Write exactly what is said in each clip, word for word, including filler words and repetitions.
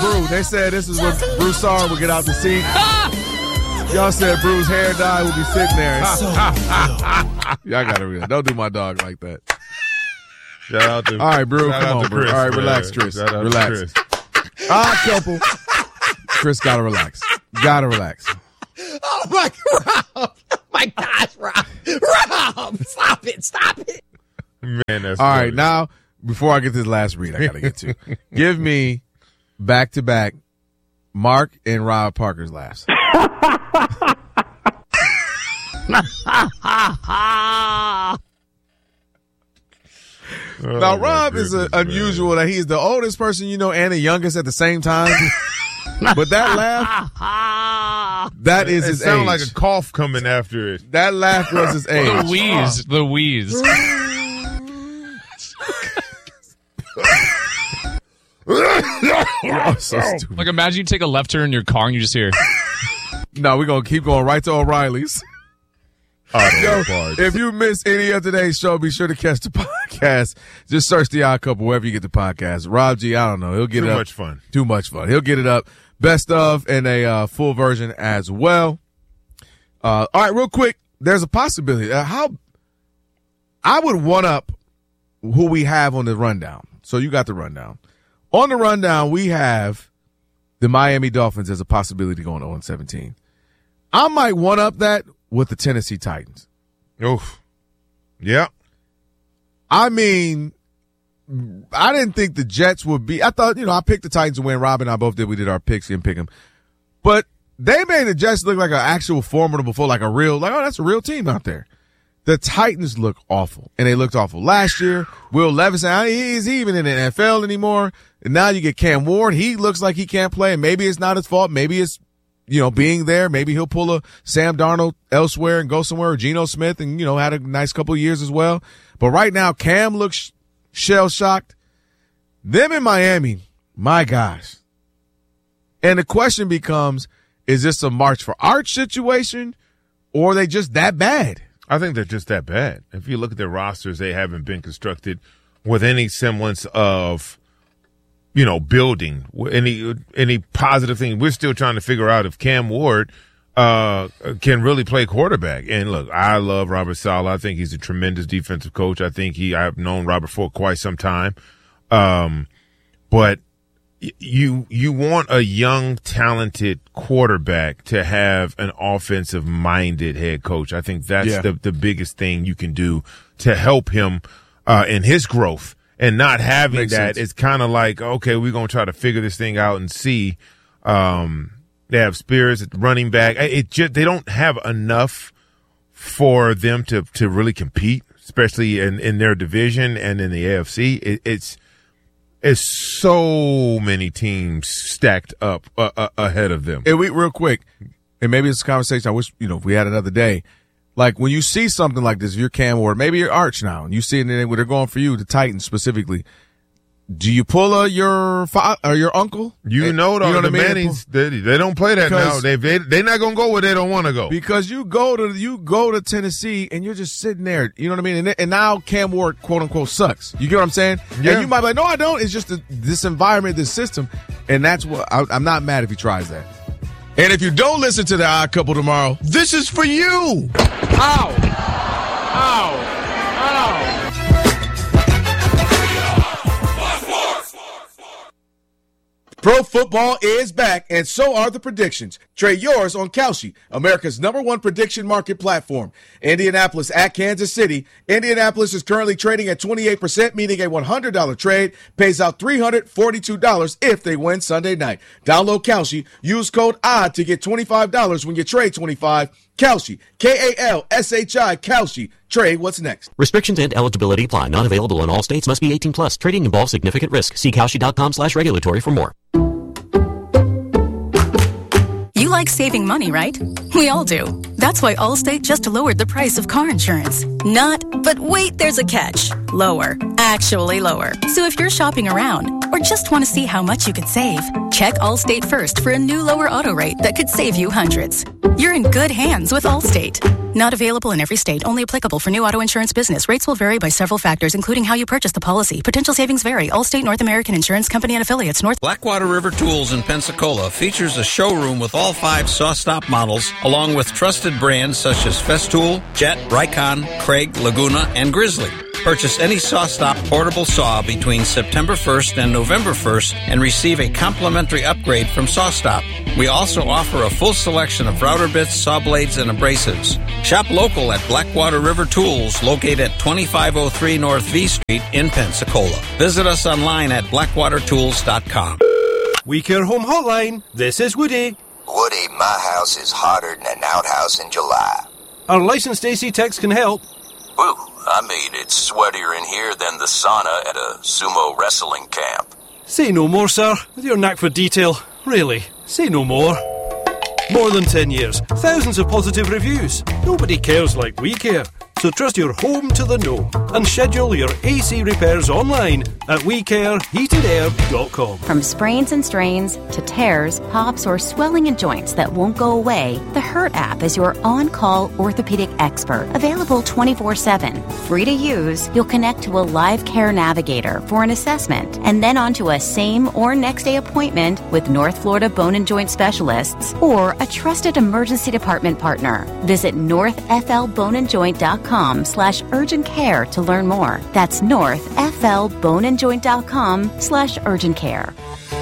Brew. They said this is when Broussard would get out the seat. Y'all said Brew's hair dye would be sitting there. Y'all got to real. Don't do my dog like that. Shout out to All right, Brew. Shout Come on, Brew. Chris, All right, man. relax, Chris. Shout out Relax. To Chris. Odd couple. Chris got to relax. Got to relax. Oh, my God, Rob. Oh, my gosh, Rob. Rob, stop it. Stop it. Man, that's All funny. right, now, before I get to this last read, I got to get to. Give me back-to-back Mark and Rob Parker's laughs. Oh, now, my Rob is goodness, a, unusual that he's the oldest person you know and the youngest at the same time. But that laugh, that is It his sounds age. like a cough coming after it. That laugh was his age. The wheeze. The wheeze. Oh, so stupid. Like, imagine you take a left turn in your car and you just hear. No, we're going to keep going right to O'Reilly's. Yo, Parts. if you miss any of today's show, be sure to catch the podcast. Just search The Odd Couple wherever you get the podcast. Rob G, I don't know. He'll get Too it up. much fun. Too much fun. He'll get it up. Best of and a uh, full version as well. Uh, all right, real quick. There's a possibility. Uh, how I would one up who we have on the rundown. So you got the rundown. On the rundown, we have the Miami Dolphins as a possibility going oh and seventeen. I might one up that with the Tennessee Titans. Oof. Yeah. I mean, I didn't think the Jets would be. I thought, you know, I picked the Titans to win. Rob and I both did. We did our picks and pick them. But they made the Jets look like an actual formidable foe, like a real, like, oh, that's a real team out there. The Titans look awful, and they looked awful last year. Will Levis, he's even in the N F L anymore. And now you get Cam Ward. He looks like he can't play, and maybe it's not his fault. Maybe it's, you know, being there. Maybe he'll pull a Sam Darnold elsewhere and go somewhere, or Geno Smith, and, you know, had a nice couple of years as well. But right now, Cam looks shell-shocked. Them in Miami, my gosh. And the question becomes, is this a March for Arch situation, or are they just that bad? I think they're just that bad. If you look at their rosters, they haven't been constructed with any semblance of, you know, building, any any positive thing. We're still trying to figure out if Cam Ward uh, can really play quarterback. And look, I love Robert Saleh. I think he's a tremendous defensive coach. I think he I've known Robert for quite some time. Um, but you you want a young, talented quarterback to have an offensive-minded head coach. I think that's Yeah. the, the biggest thing you can do to help him uh, in his growth. And not having Makes that, sense. it's kind of like, okay, we're going to try to figure this thing out and see. Um, they have Spears at running back. It just, they don't have enough for them to, to really compete, especially in, in their division and in the A F C. It, it's it's so many teams stacked up uh, uh, ahead of them. And we, real quick, and maybe it's a conversation I wish, you know, if we had another day. Like, when you see something like this, if you're Cam Ward, maybe you're Arch now, and you see it, and they're going for you, the Titans specifically. Do you pull a, your fa- or your uncle? You know, though, you know the what I mean? Mannings, they, they don't play that now. Because- They they they're not gonna go where they don't want to go. Because you go to you go to Tennessee and you're just sitting there, you know what I mean? And, and now Cam Ward, quote unquote, sucks. You get what I'm saying? Yeah. And you might be like, no, I don't. It's just the, this environment, this system, and that's what I, I'm not mad if he tries that. And if you don't listen to the Odd Couple tomorrow, this is for you. Ow! Ow! Ow! Pro football is back, and so are the predictions. Trade yours on Kalshi, America's number one prediction market platform. Indianapolis at Kansas City. Indianapolis is currently trading at twenty-eight percent, meaning a one hundred dollars trade pays out three hundred forty-two dollars if they win Sunday night. Download Kalshi. Use code ODD to get twenty-five dollars when you trade twenty-five dollars. Kalshi, K A L S H I, Kalshi. Trade what's next. Restrictions and eligibility apply. Not available in all states. Must be eighteen plus. Trading involves significant risk. See Kalshi.com slash regulatory for more. You like saving money, right? We all do. That's why Allstate just lowered the price of car insurance. Not, but wait, there's a catch. Lower. Actually lower. So if you're shopping around or just want to see how much you could save, check Allstate first for a new lower auto rate that could save you hundreds. You're in good hands with Allstate. Not available in every state. Only applicable for new auto insurance business. Rates will vary by several factors, including how you purchase the policy. Potential savings vary. Allstate North American Insurance Company and affiliates. North Blackwater River Tools in Pensacola features a showroom with all five SawStop models, along with trusted brands such as Festool, Jet, Rycon, Craig, Laguna, and Grizzly. Purchase any SawStop portable saw between September first and November first and receive a complimentary upgrade from SawStop. We also offer a full selection of router bits, saw blades, and abrasives. Shop local at Blackwater River Tools, located at twenty-five oh three North V Street in Pensacola. Visit us online at blackwater tools dot com. WeCare Home Hotline, this is Woody. Woody, my house is hotter than an outhouse in July. Our licensed A C techs can help. Woo, I mean, it's sweatier in here than the sauna at a sumo wrestling camp. Say no more, sir. With your knack for detail. Really, say no more. More than ten years, thousands of positive reviews. Nobody cares like we care. So trust your home to the know and schedule your A C repairs online at we care heated air dot com. From sprains and strains to tears, pops, or swelling in joints that won't go away, the Hurt app is your on-call orthopedic expert. Available twenty-four seven. Free to use, you'll connect to a live care navigator for an assessment and then onto a same or next day appointment with North Florida Bone and Joint Specialists or a trusted emergency department partner. Visit north f l bone and joint dot com slash urgent care to learn more. That's north f l bone and joint dot com slash urgent care.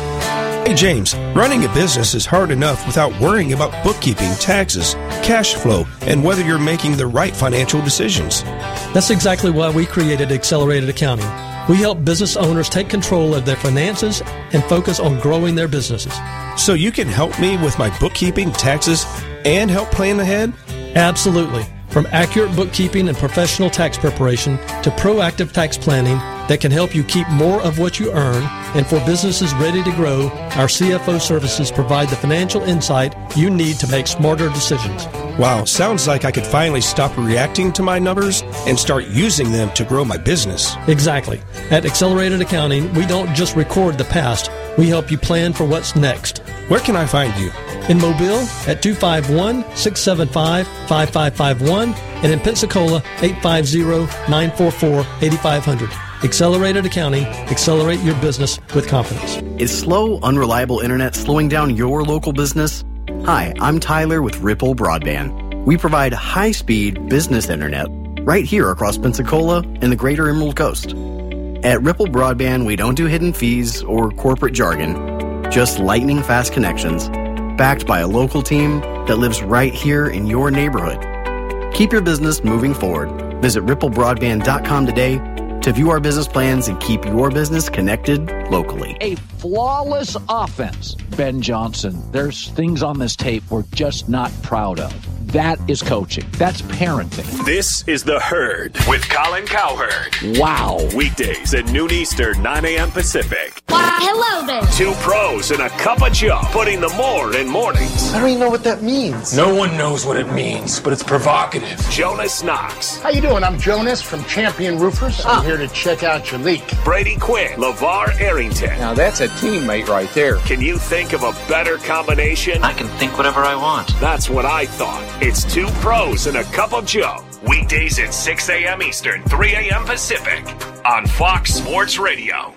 Hey James, running a business is hard enough without worrying about bookkeeping, taxes, cash flow, and whether you're making the right financial decisions. That's exactly why we created Accelerated Accounting. We help business owners take control of their finances and focus on growing their businesses. So you can help me with my bookkeeping, taxes, and help plan ahead? Absolutely. From accurate bookkeeping and professional tax preparation to proactive tax planning that can help you keep more of what you earn, and for businesses ready to grow, our C F O services provide the financial insight you need to make smarter decisions. Wow, sounds like I could finally stop reacting to my numbers and start using them to grow my business. Exactly. At Accelerated Accounting, we don't just record the past, we help you plan for what's next. Where can I find you? In Mobile at two five one, six seven five, five five five one and in Pensacola eight five zero, nine four four, eight five zero zero. Accelerated Accounting. Accelerate your business with confidence. Is slow, unreliable internet slowing down your local business? Hi, I'm Tyler with Ripple Broadband. We provide high-speed business internet right here across Pensacola and the greater Emerald Coast. At Ripple Broadband, we don't do hidden fees or corporate jargon, just lightning-fast connections, backed by a local team that lives right here in your neighborhood. Keep your business moving forward. Visit ripple broadband dot com today to view our business plans and keep your business connected locally. A flawless offense, Ben Johnson. There's things on this tape we're just not proud of. That is coaching. That's parenting. This is The Herd with Colin Cowherd. Wow. Weekdays at noon Eastern, nine a.m. Pacific. Why, hello there. Two pros and a cup of joe, putting the more in mornings. I don't even know what that means. No one knows what it means, but it's provocative. Jonas Knox. How you doing? I'm Jonas from Champion Roofers. I'm Ah. here to check out your leak. Brady Quinn. LeVar Arrington. Now that's a teammate right there. Can you think of a better combination? I can think whatever I want. That's what I thought. It's two pros and a cup of joe. Weekdays at six a.m. Eastern, three a.m. Pacific on Fox Sports Radio.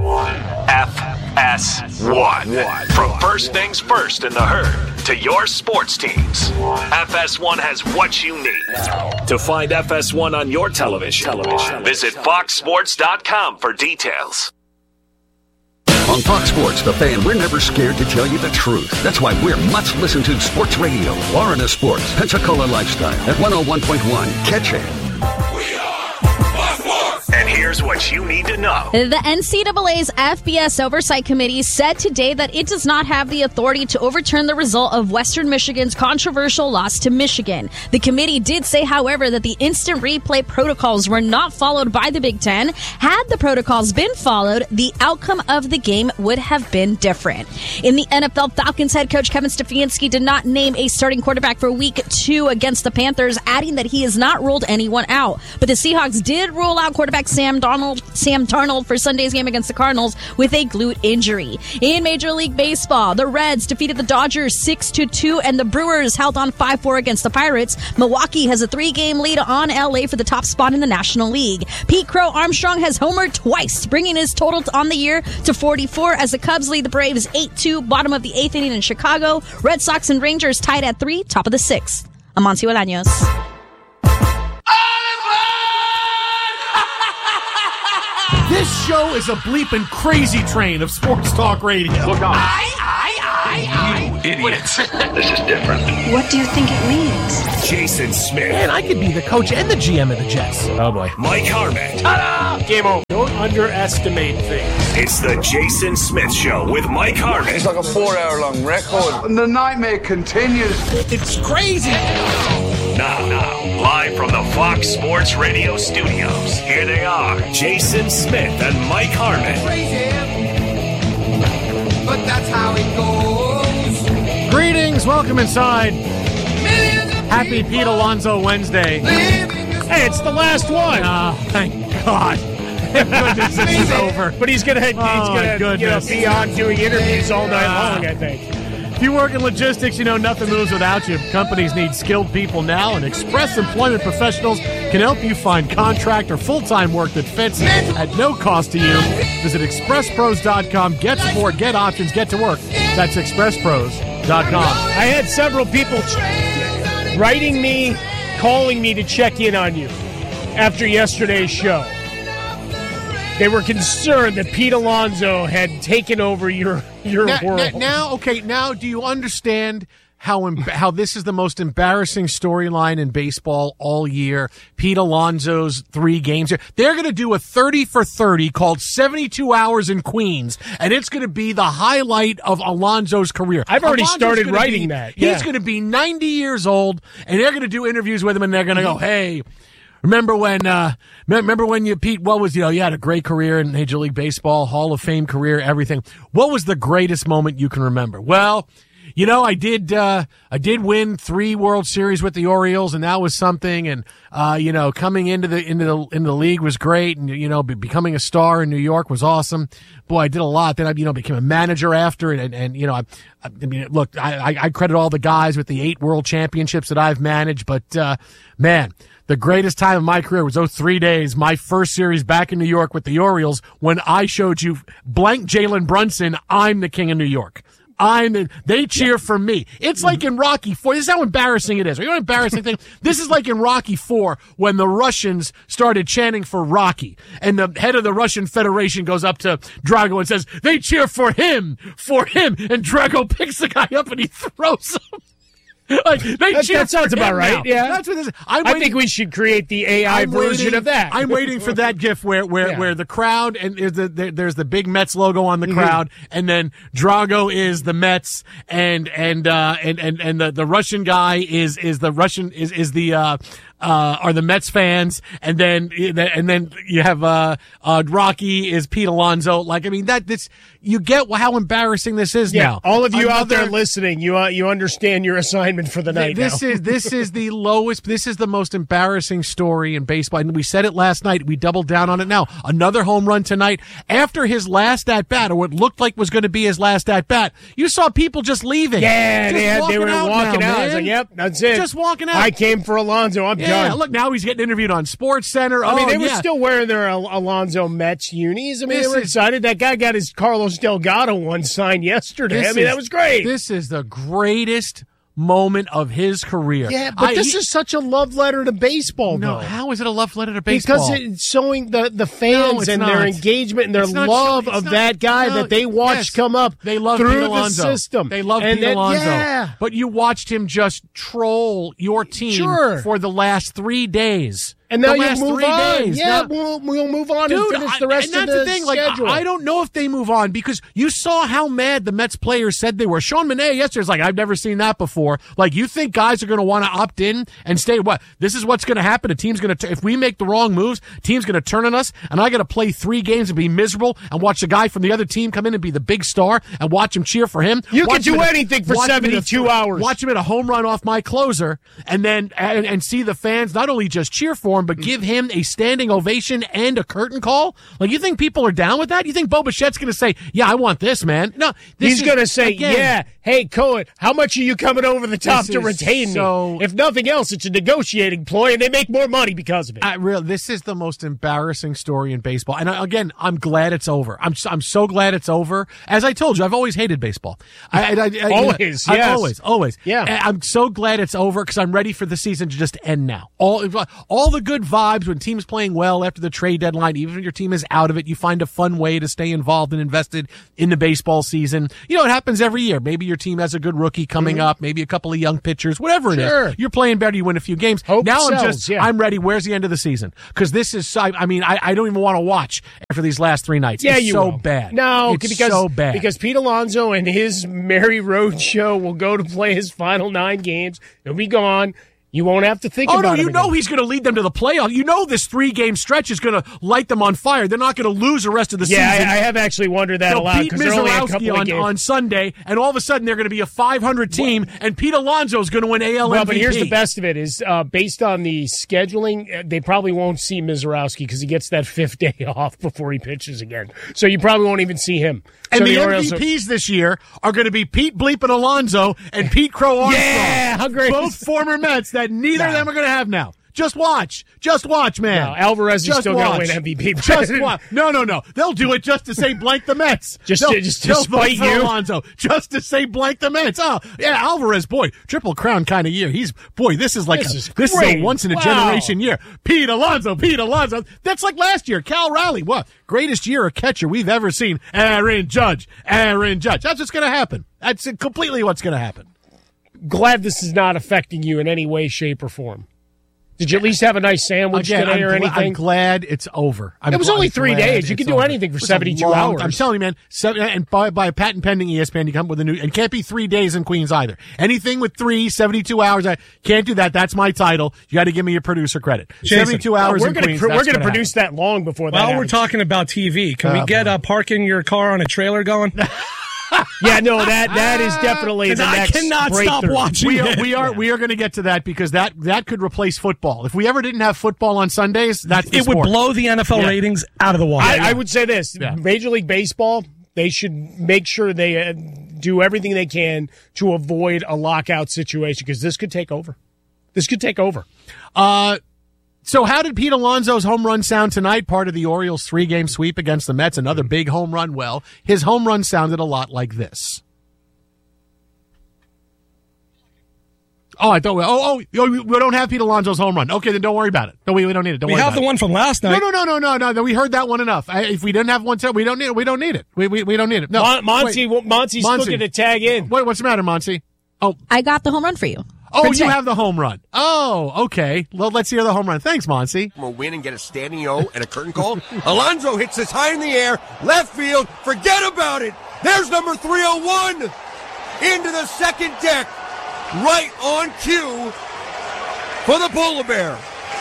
F S one. From first things first in the Herd to your sports teams, F S one has what you need. To find F S one on your television, television. visit fox sports dot com for details. On Fox Sports, The Fan, we're never scared to tell you the truth. That's why we're much listened to sports radio. Florida Sports, Pensacola Lifestyle at one oh one point one. Catch it. And here's what you need to know. The N C double A's F B S Oversight Committee said today that it does not have the authority to overturn the result of Western Michigan's controversial loss to Michigan. The committee did say, however, that the instant replay protocols were not followed by the Big Ten. Had the protocols been followed, the outcome of the game would have been different. In the N F L, Falcons head coach Kevin Stefanski did not name a starting quarterback for week two against the Panthers, adding that he has not ruled anyone out. But the Seahawks did rule out quarterback Sam Sam Darnold, Sam Darnold for Sunday's game against the Cardinals with a glute injury. In Major League Baseball, the Reds defeated the Dodgers six to two, and the Brewers held on five four against the Pirates. Milwaukee has a three-game lead on L A for the top spot in the National League. Pete Crow Armstrong has homered twice, bringing his total on the year to forty-four as the Cubs lead the Braves eight two, bottom of the eighth inning in Chicago. Red Sox and Rangers tied at three, top of the sixth. Amancio Bolaños. This show is a bleeping crazy train of sports talk radio. Look on. I, I, I, I. You idiots. This is different. What do you think it means? Jason Smith. Man, I could be the coach and the G M of the Jets. Oh, boy. Mike Harmon. Ta-da! Game over. Don't underestimate things. It's the Jason Smith Show with Mike Harmon. It's like a four-hour-long record. And the nightmare continues. It's crazy. Now, now, live from the Fox Sports Radio studios, here they are, Jason Smith and Mike Harmon. Crazy, but that's how it goes. Greetings, welcome inside. Happy Pete Alonso Wednesday. Hey, it's the last one. Oh, thank God. Goodness, this is over. But he's going to oh, you know, be on doing interviews all night long, I think. If you work in logistics, you know nothing moves without you. Companies need skilled people now, and Express Employment Professionals can help you find contract or full-time work that fits at no cost to you. Visit express pros dot com. Get support, get options, get to work. That's express pros dot com. I had several people ch- writing me, calling me to check in on you after yesterday's show. They were concerned that Pete Alonso had taken over your your now, world. Now, now, okay, now do you understand how em- how this is the most embarrassing storyline in baseball all year? Pete Alonso's three games. They're going to do a thirty for thirty called seventy-two hours in Queens, and it's going to be the highlight of Alonso's career. I've already Alonso's started writing be, that. Yeah. He's going to be ninety years old, and they're going to do interviews with him, and they're going to go, hey, Remember when, uh, remember when you, Pete, what was, you know, you had a great career in Major League Baseball, Hall of Fame career, everything. What was the greatest moment you can remember? Well, you know, I did, uh, I did win three World Series with the Orioles, and that was something. And, uh, you know, coming into the, into the, into the league was great. And, you know, be, becoming a star in New York was awesome. Boy, I did a lot. Then I, you know, became a manager after it. And, and, you know, I, I mean, look, I, I credit all the guys with the eight world championships that I've managed, but, uh, man, the greatest time of my career was those three days, my first series back in New York with the Orioles, when I showed you blank Jalen Brunson, I'm the king of New York. I'm the, they cheer yeah. for me. It's like in Rocky Four. This is how embarrassing it is. Are you know what embarrassing thing? This is like in Rocky Four when the Russians started chanting for Rocky, and the head of the Russian Federation goes up to Drago and says, "They cheer for him, for him," and Drago picks the guy up and he throws him. Like, they that, cheer that sounds for about him right. now. Yeah, that's what this is. I'm I waiting, think we should create the A I I'm version waiting, of that. I'm waiting for that GIF where where, yeah. where the crowd and is the, the there's the big Mets logo on the mm-hmm. crowd, and then Drago is the Mets, and and uh, and and and the, the Russian guy is is the Russian is is the uh, uh, are the Mets fans, and then and then you have uh, uh, Rocky is Pete Alonso. Like, I mean, that this you get how embarrassing this is yeah, now. All of you Another, out there listening, you uh, you understand your assignment for the night. This now. is this is the lowest. This is the most embarrassing story in baseball. And we said it last night. We doubled down on it now. Another home run tonight after his last at bat, or what looked like was going to be his last at bat. You saw people just leaving. Yeah, just they, had, they were out walking now, out. Man. I was like, "Yep, that's it." Just walking out. I came for Alonso. I'm yeah, done. Look, now he's getting interviewed on Sports Center. I oh, mean, they were yeah. still wearing their Al- Alonso Mets unis. I mean, this they were is, excited. That guy got his Carlos Delgado one signed yesterday. I mean, is, that was great. This is the greatest moment of his career. Yeah, but I, this he, is such a love letter to baseball, no, though. How is it a love letter to baseball? Because it's showing the, the fans no, and not. their engagement and their it's love not, of not, that guy no, that they watched yes, come up they love through Pete the Alonso. system. They love and Pete then, Alonso. Yeah. But you watched him just troll your team sure. for the last three days. And now the you last move three on. Days. Yeah, now, we'll, we'll move on dude, and finish the rest I, and of the, the thing. schedule. Like, I, I don't know if they move on because you saw how mad the Mets players said they were. Sean Manaea yesterday was like, I've never seen that before. Like, you think guys are going to want to opt in and stay? What? This is what's going to happen. A team's going to, if we make the wrong moves, team's going to turn on us, and I got to play three games and be miserable and watch the guy from the other team come in and be the big star and watch him cheer for him. You watch can do a, anything for seventy-two a, hours. Watch him at a home run off my closer, and then and, and see the fans not only just cheer for for him, but give him a standing ovation and a curtain call? Like, you think people are down with that? You think Bo Bichette's going to say, yeah, I want this, man? No. This He's going to say, again, yeah, hey, Cohen, how much are you coming over the top to retain so, me? If nothing else, it's a negotiating ploy, and they make more money because of it. I, real, this is the most embarrassing story in baseball. And, I, again, I'm glad it's over. I'm I'm so glad it's over. As I told you, I've always hated baseball. I, I, I, always, you know, yes. Always, always. Yeah. I'm so glad it's over because I'm ready for the season to just end now. All all the good vibes when teams playing well after the trade deadline, even if your team is out of it, you find a fun way to stay involved and invested in the baseball season. You know, it happens every year. Maybe your team has a good rookie coming mm-hmm. up, maybe a couple of young pitchers, whatever it sure. is. You're playing better, you win a few games. Hope now sells, I'm just, yeah. I'm ready. Where's the end of the season? Because this is, I, I mean, I, I don't even want to watch after these last three nights. Yeah, it's you so will. bad. No, it's because, so bad. Because Pete Alonso and his Merry Road show will go to play his final nine games. He'll be gone. You won't have to think oh, about it. Oh, no, you know again. he's going to lead them to the playoff. You know this three-game stretch is going to light them on fire. They're not going to lose the rest of the yeah, season. Yeah, I, I have actually wondered that They'll aloud beat because they're only a couple Mizorowski of on, games. on Sunday, and all of a sudden they're going to be a five hundred team, well, and Pete Alonso is going to win A L well, M V P. But here's the best of it is uh, based on the scheduling, they probably won't see Mizorowski because he gets that fifth day off before he pitches again. So you probably won't even see him. And so the, the M V Ps Orioles are, this year are going to be Pete Bleepin Alonso and Pete Crow Armstrong. Yeah, how great Both former Mets that neither no. of them are going to have now. Just watch. Just watch, man. No, Alvarez is just still going to win M V P. Just watch. No, no, no. They'll do it just to say blank the Mets. just they'll, to, just to they'll spite vote for you. Alonso. Just to say blank the Mets. Oh, yeah, Alvarez, boy, triple crown kind of year. He's, boy, this is like this a, is, this is a once in a wow. generation year. Pete Alonso, Pete Alonso. That's like last year. Cal Raleigh, what? Greatest year of catcher we've ever seen. Aaron Judge. Aaron Judge. That's what's going to happen. That's completely what's going to happen. Glad this is not affecting you in any way, shape, or form. Did you at least have a nice sandwich Again, today I'm or gl- anything? I'm glad it's over. I'm it was gl- only I'm three days. You could do over. anything for It was a seventy-two long- hours. I'm telling you, man. Seven, and by, by a patent pending E S P N, you come up with a new. And can't be three days in Queens either. Anything with three, seventy-two hours, I can't do that. That's my title. You got to give me your producer credit. Jason, seventy-two hours we're in gonna, Queens. We're going to produce that long before that. While happens. we're talking about T V, can Oh, we get uh, parking your car on a trailer going? Yeah, no, that that is definitely the I next cannot stop breakthrough. watching We are, it. we are we are going to get to that because that that could replace football. If we ever didn't have football on Sundays, that's the it would sport. blow the N F L Yeah. ratings out of the water. I, I would say this: Yeah. Major League Baseball, they should make sure they uh, do everything they can to avoid a lockout situation because this could take over. This could take over. Uh, so how did Pete Alonso's home run sound tonight? Part of the Orioles' three-game sweep against the Mets. Another big home run. Well, his home run sounded a lot like this. Oh, I thought. We, oh, oh, oh, we don't have Pete Alonso's home run. Okay, then don't worry about it. No, we, we don't need it. Don't we worry have about the it. one from last night. No, no, no, no, no, no. We heard that one enough. I, if we didn't have one, we don't need it. We don't need it. We we, we don't need it. No, Mon- Monty, wait. Monty's Monty. looking to tag in. Wait, what's the matter, Monty? Oh, I got the home run for you. oh, For you today. have the home run. Oh, okay. Well, let's hear the home run. Thanks, Monty. We'll win and get a standing O and a curtain call. Alonso hits this high in the air, left field. Forget about it. There's number three oh one into the second deck, right on cue for the Polar Bear.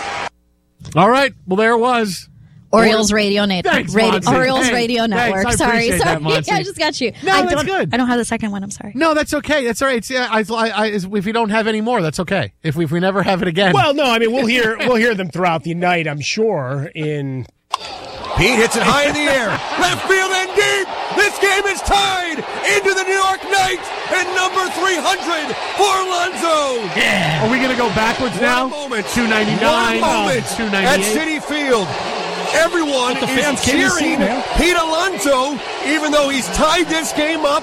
All right. Well, there it was. Orioles Radio Network. Thanks, Radio, Monty. Orioles Hey, Radio thanks. Network. I Sorry, appreciate sorry. that, Monty. I just got you. No, I that's don't, good. I don't have the second one. I'm sorry. No, that's okay. That's all right. It's, yeah, I, I, I, if we don't have any more, that's okay. If we, if we never have it again. Well, no, I mean we'll hear we'll hear them throughout the night. I'm sure. In Pete hits it high in the air, left field and deep. This game is tied into the New York Knights and number three hundred for Alonso. Yeah. Are we going to go backwards now? One moment. two ninety-nine. One moment two at ninety-eight. Citi Field. Everyone The fans is can't see, cheering man. Pete Alonso, even though he's tied this game up.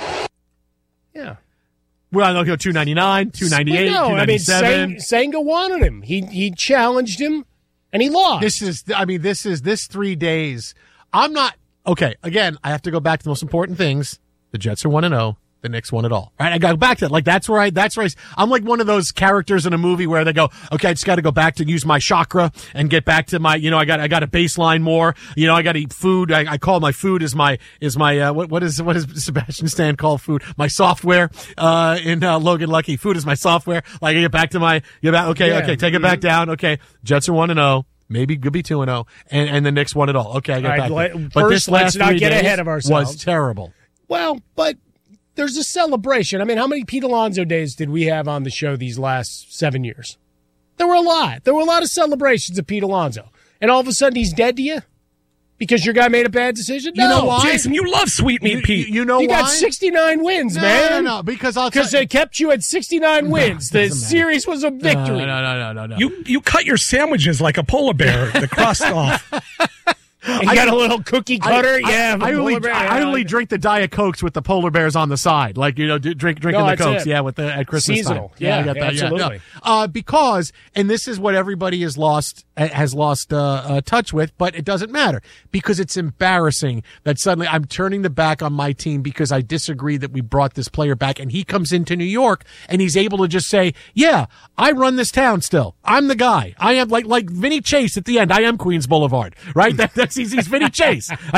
yeah, Well, they'll go two ninety-nine, two ninety-eight, no, two I mean ninety-seven. Sang- Senga wanted him. He he challenged him, and he lost. This is, I mean, this is, this three days. I'm not, okay, again, I have to go back to the most important things. The Jets are one and oh. The Knicks won it all. Right? I got back to it. Like, that's where I, that's where I, I'm like one of those characters in a movie where they go, okay, I just got to go back to use my chakra and get back to my, you know, I got, I got to baseline more. You know, I got to eat food. I, I call my food is my, is my, uh, what, what is, what is Sebastian Stan call food? My software, uh, in, uh, Logan Lucky. Food is my software. Like, I get back to my, get back, okay, Yeah. okay, take it back down. Okay. Jets are one and oh. Maybe could be two and oh. And, and the Knicks won it all. Okay, I got All right, back. let- there. But first, this last let's not three get days ahead of ourselves. was terrible. Well, but there's a celebration. I mean, how many Pete Alonso days did we have on the show these last seven years? There were a lot. There were a lot of celebrations of Pete Alonso. And all of a sudden he's dead to you? Because your guy made a bad decision? You No. know why? Jason, you love Sweet Meat You- Pete. You, you know You why? got sixty-nine wins, no, man. No, no, no, because I'll tell Because they kept you at sixty-nine wins. The doesn't matter. series was a victory. No, no, no, no, no, no. You you cut your sandwiches like a polar bear, the crust off. And you got a little cookie cutter? I, yeah. I, I, only, polar bear, I yeah. only drink the Diet Cokes with the polar bears on the side, like you know, d- drink drinking No, the that's Cokes, it. yeah, with the at Christmas Seasonal. time. Yeah, I got that. absolutely. Yeah, yeah. Uh, because, and this is what everybody has lost has lost uh, uh, touch with, but it doesn't matter because it's embarrassing that suddenly I'm turning the back on my team because I disagree that we brought this player back, and he comes into New York and he's able to just say, "Yeah, I run this town still. I'm the guy. I am like like Vinny Chase at the end. I am Queens Boulevard, right? That, that's he's, he's Vinny Chase.